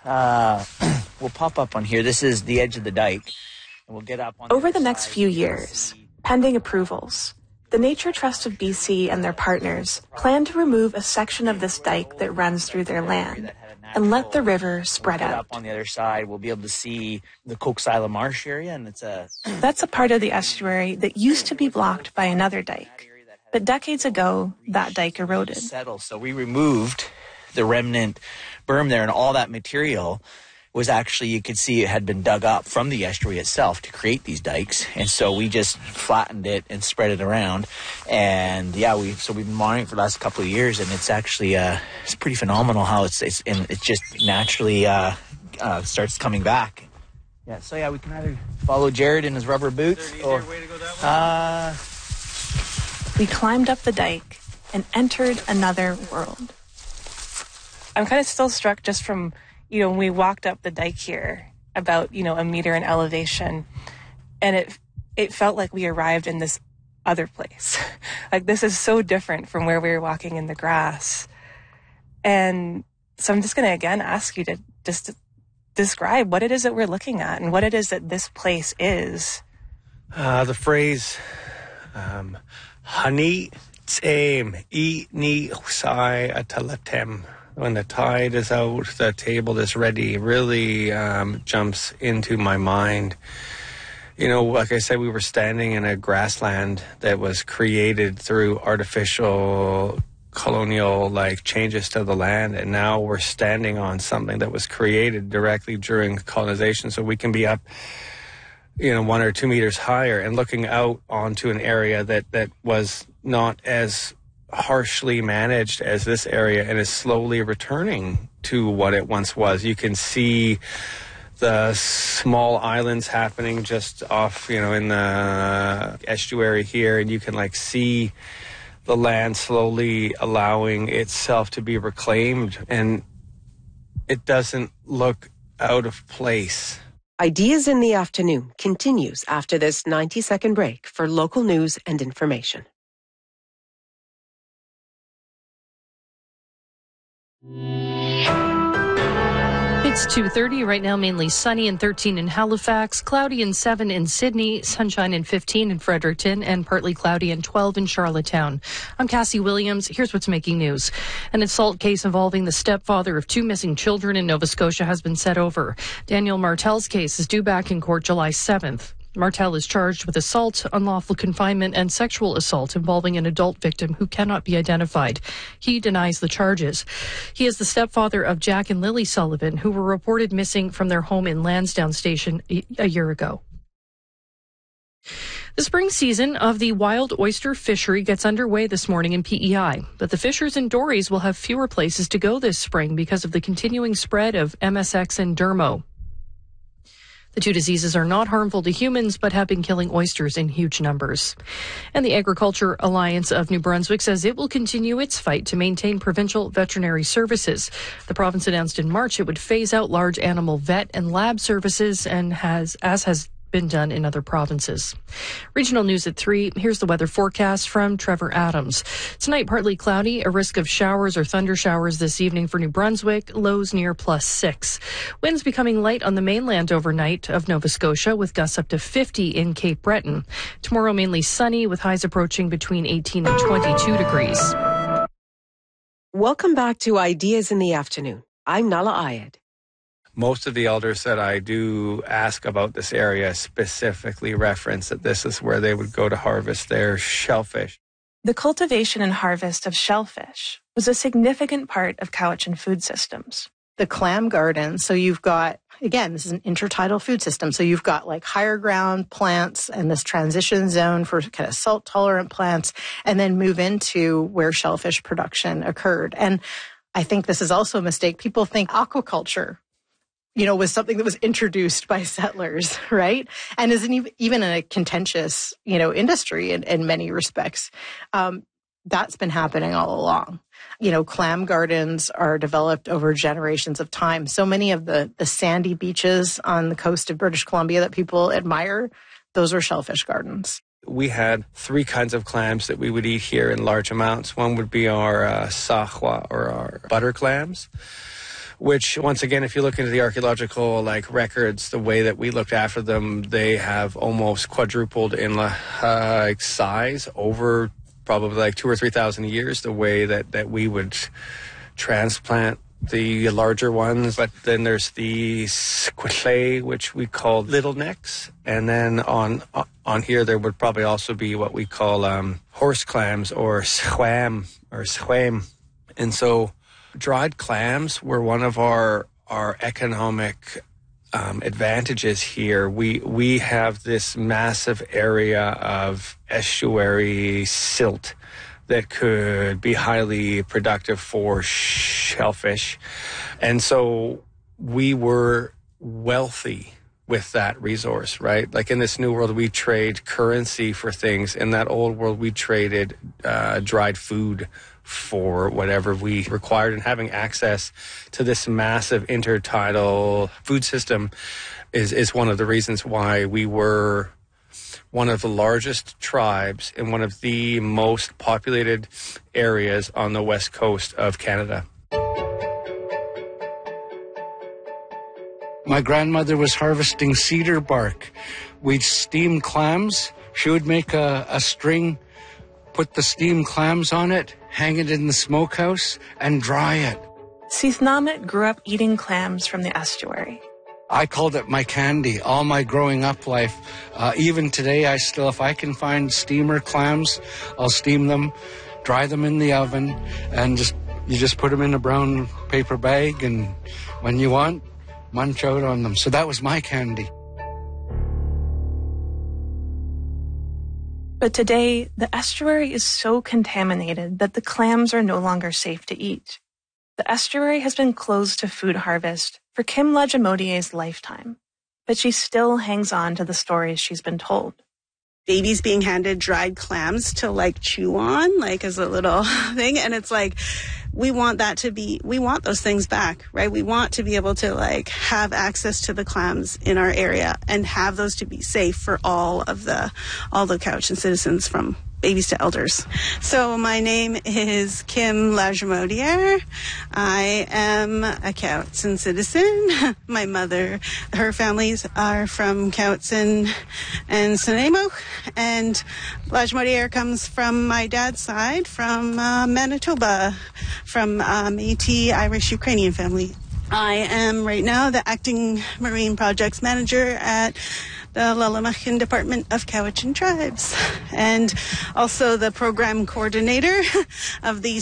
we'll pop up on here. This is the edge of the dike. And we'll get up on over the next few years, pending approvals, the Nature Trust of BC and their partners plan to remove a section of this dike that runs through their land and let the river spread out. Up on the other side, we'll be able to see the Coquesila Marsh area, and that's a part of the estuary that used to be blocked by another dike. But decades ago, that dike eroded. So we removed the remnant berm there, and all that material was actually, you could see it had been dug up from the estuary itself to create these dikes. And so we just flattened it and spread it around. And yeah, we've been monitoring for the last couple of years, and it's actually, it's pretty phenomenal how it just naturally starts coming back. Yeah, so yeah, we can either follow Jared in his rubber boots. Or way to go that way? We climbed up the dike and entered another world. I'm kind of still struck just from, when we walked up the dike here, about, a meter in elevation, and it felt like we arrived in this other place. Like, this is so different from where we were walking in the grass. And so I'm just going to again ask you to just describe what it is that we're looking at and what it is that this place is. The phrase, Hani tsem I ni husai atalatem. When the tide is out, the table is ready, really jumps into my mind. Like I said, we were standing in a grassland that was created through artificial colonial changes to the land, and now we're standing on something that was created directly during colonization, so we can be up 1 or 2 meters higher and looking out onto an area that was not as harshly managed as this area and is slowly returning to what it once was. You can see the small islands happening just off, in the estuary here, and you can see the land slowly allowing itself to be reclaimed, and it doesn't look out of place. Ideas in the Afternoon continues after this 90-second break for local news and information. It's 2:30 right now, mainly sunny and 13 in Halifax, cloudy and 7 in Sydney, sunshine and 15 in Fredericton, and partly cloudy and 12 in Charlottetown. I'm Cassie Williams. Here's what's making news. An assault case involving the stepfather of 2 missing children in Nova Scotia has been set over. Daniel Martel's case is due back in court July 7th. Martel is charged with assault, unlawful confinement, and sexual assault involving an adult victim who cannot be identified. He denies the charges. He is the stepfather of Jack and Lily Sullivan, who were reported missing from their home in Lansdowne Station a year ago. The spring season of the wild oyster fishery gets underway this morning in PEI, but the fishers and dories will have fewer places to go this spring because of the continuing spread of MSX and Dermo. The 2 diseases are not harmful to humans, but have been killing oysters in huge numbers. And the Agriculture Alliance of New Brunswick says it will continue its fight to maintain provincial veterinary services. The province announced in March it would phase out large animal vet and lab services, and has been done in other provinces. Regional news at 3. Here's the weather forecast from Trevor Adams. Tonight, partly cloudy, a risk of showers or thunder showers this evening for New Brunswick, lows near +6. Winds becoming light on the mainland overnight of Nova Scotia, with gusts up to 50 in Cape Breton. Tomorrow, mainly sunny, with highs approaching between 18 and 22 degrees. Welcome back to Ideas in the Afternoon. I'm Nala Ayed. Most of the elders that I do ask about this area specifically reference that this is where they would go to harvest their shellfish. The cultivation and harvest of shellfish was a significant part of Cowichan food systems. The clam garden, so you've got, again, this is an intertidal food system, so you've got higher ground plants and this transition zone for kind of salt-tolerant plants, and then move into where shellfish production occurred. And I think this is also a mistake. People think aquaculture was something that was introduced by settlers, right? And isn't even a contentious, industry in many respects. That's been happening all along. Clam gardens are developed over generations of time. So many of the sandy beaches on the coast of British Columbia that people admire, those are shellfish gardens. We had 3 kinds of clams that we would eat here in large amounts. One would be our sahwa, or our butter clams. which once again, if you look into the archaeological records, the way that we looked after them, they have almost quadrupled in size over probably 2,000 or 3,000 years, the way that we would transplant the larger ones. But then there's the squale, which we call little necks, and then on here there would probably also be what we call horse clams or schwam. And so dried clams were one of our economic advantages here. We have this massive area of estuary silt that could be highly productive for shellfish. And so we were wealthy with that resource, right? Like in this new world, we trade currency for things. In that old world, we traded dried food for whatever we required. And having access to this massive intertidal food system is one of the reasons why we were one of the largest tribes in one of the most populated areas on the west coast of Canada. My grandmother was harvesting cedar bark. We'd steam clams. She would make a string, put the steamed clams on it, hang it in the smokehouse, and dry it. Sithnamit grew up eating clams from the estuary. I called it my candy all my growing up life. Even today, if I can find steamer clams, I'll steam them, dry them in the oven, and you just put them in a brown paper bag, and when you want, munch out on them. So that was my candy. But today, the estuary is so contaminated that the clams are no longer safe to eat. The estuary has been closed to food harvest for Kim Lajimodier's lifetime, but she still hangs on to the stories she's been told. Babies being handed dried clams to chew on, as a little thing. And it's we want those things back, right? We want to be able to have access to the clams in our area and have those to be safe for all the Cowichan citizens, from babies to elders. So my name is Kim Lajimodier. I am a Cowichan citizen. My mother, her families are from Cowichan and Snuneymuxw, and Lajimodier comes from my dad's side, from Manitoba, from Métis Irish Ukrainian family. I am right now the acting marine projects manager at the Lalamakhin Department of Cowichan Tribes, and also the program coordinator of the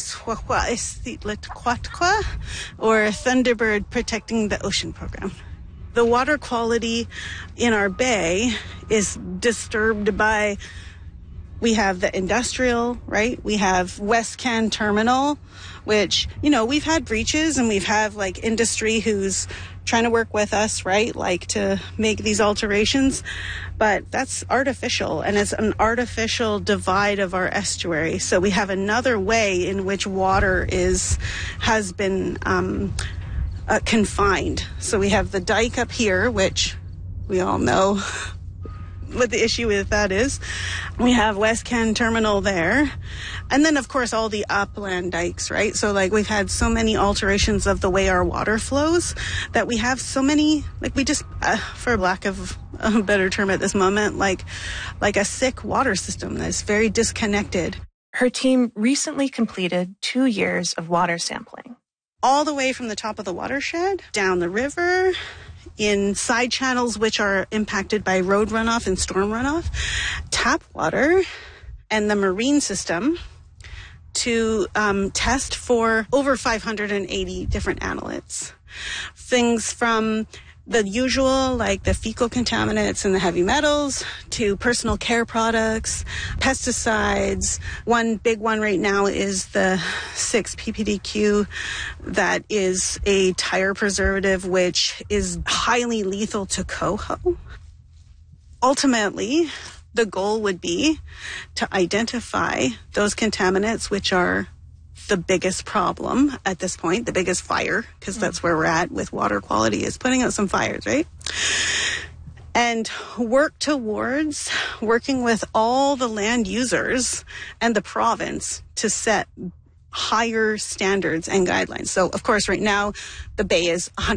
Swahwa or Thunderbird Protecting the Ocean program. The water quality in our bay is disturbed by, we have the industrial, right? We have West Can Terminal, which, we've had breaches, and we've had industry who's trying to work with us, right? To make these alterations, but that's artificial, and it's an artificial divide of our estuary. So we have another way in which water has been confined. So we have the dike up here, which we all know what the issue with that is. We have West Can Terminal there. And then, of course, all the upland dikes, right? So, we've had so many alterations of the way our water flows that we have so many, we just, for lack of a better term at this moment, like a sick water system that's very disconnected. Her team recently completed 2 years of water sampling. All the way from the top of the watershed, down the river, in side channels which are impacted by road runoff and storm runoff, tap water, and the marine system to test for over 580 different annelids. Things from the usual, the fecal contaminants and the heavy metals, to personal care products, pesticides. One big one right now is the 6-PPDQ, that is a tire preservative, which is highly lethal to coho. Ultimately, the goal would be to identify those contaminants which are the biggest problem at this point, the biggest fire, because that's where we're at with water quality, is putting out some fires, right? And work towards working with all the land users and the province to set higher standards and guidelines. So, of course, right now, the Bay is 100%